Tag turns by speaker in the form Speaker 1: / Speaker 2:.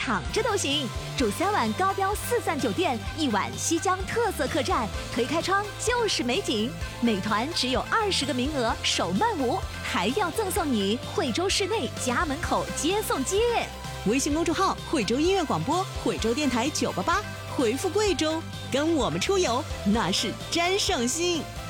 Speaker 1: 躺着都行。住3晚高标4赞酒店，1晚西江特色客栈，推开窗就是美景。美团只有20个名额，首漫5，还要赠送你惠州市内家门口接送接。
Speaker 2: 微信公众号惠州音乐广播，惠州电台988，回复贵州，跟我们出游那是真省心。